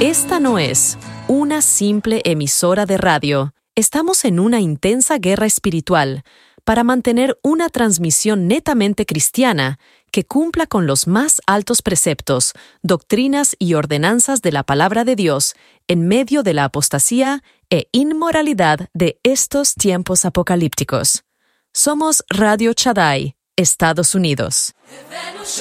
Esta no es una simple emisora de radio. Estamos en una intensa guerra espiritual para mantener una transmisión netamente cristiana que cumpla con los más altos preceptos, doctrinas y ordenanzas de la palabra de Dios en medio de la apostasía e inmoralidad de estos tiempos apocalípticos. Somos Radio Shaddai, Estados Unidos.